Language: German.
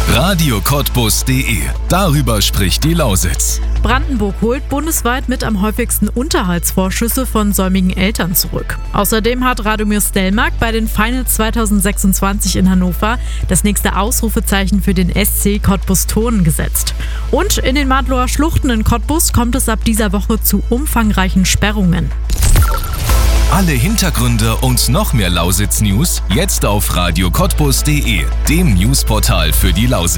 radiocottbus.de. Darüber spricht die Lausitz. Brandenburg holt bundesweit mit am häufigsten Unterhaltsvorschüsse von säumigen Eltern zurück. Außerdem hat Radomir Stelmach bei den Finals 2026 in Hannover das nächste Ausrufezeichen für den SC Cottbus Thurn gesetzt. Und in den Madloer Schluchten in Cottbus kommt es ab dieser Woche zu umfangreichen Sperrungen. Alle Hintergründe und noch mehr Lausitz-News jetzt auf radiocottbus.de, dem Newsportal für die Lausitz.